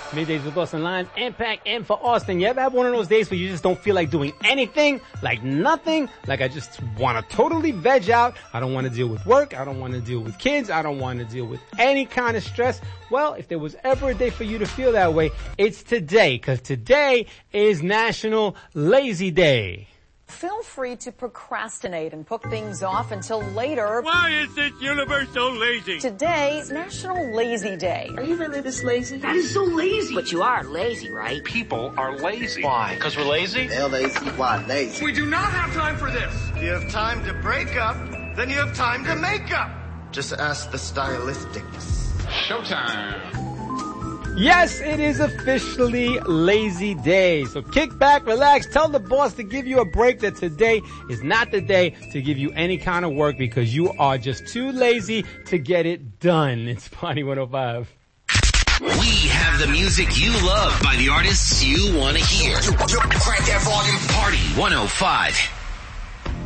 Middays with Austin Lyons, Impact, and for Austin. You ever have one of those days where you just don't feel like doing anything? Like nothing? Like I just want to totally veg out. I don't want to deal with work. I don't want to deal with kids. I don't want to deal with any kind of stress. Well, if there was ever a day for you to feel that way, it's today. Because today is National Lazy Day. Feel free to procrastinate and put things off until later. Why is this universe so lazy? Today is National Lazy Day. Are you really this lazy? That is so lazy. But you are lazy, right? People are lazy. Why? Because we're lazy? They're lazy. Why lazy? We do not have time for this. You have time to break up, then you have time to make up. Just ask the Stylistics. Showtime. Yes, it is officially Lazy Day. So kick back, relax, tell the boss to give you a break that today is not the day to give you any kind of work because you are just too lazy to get it done. It's Party 105. We have the music you love by the artists you want to hear. Crank that volume. Party 105.